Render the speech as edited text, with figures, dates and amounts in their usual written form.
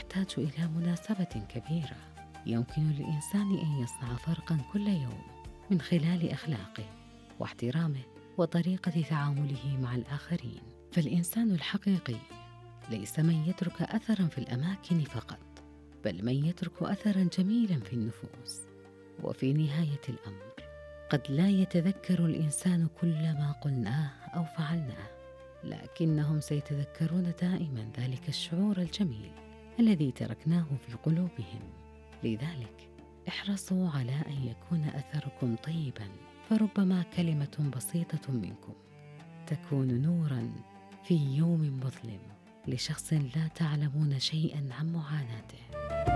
يحتاج إلى مناسبة كبيرة. يمكن للإنسان أن يصنع فرقاً كل يوم من خلال أخلاقه واحترامه وطريقة تعامله مع الآخرين. فالإنسان الحقيقي ليس من يترك أثراً في الأماكن فقط، بل من يترك أثراً جميلاً في النفوس. وفي نهاية الأمر قد لا يتذكر الإنسان كل ما قلناه أو فعلناه، لكنهم سيتذكرون دائما ذلك الشعور الجميل الذي تركناه في قلوبهم. لذلك احرصوا على أن يكون أثركم طيبا، فربما كلمة بسيطة منكم تكون نورا في يوم مظلم لشخص لا تعلمون شيئا عن معاناته.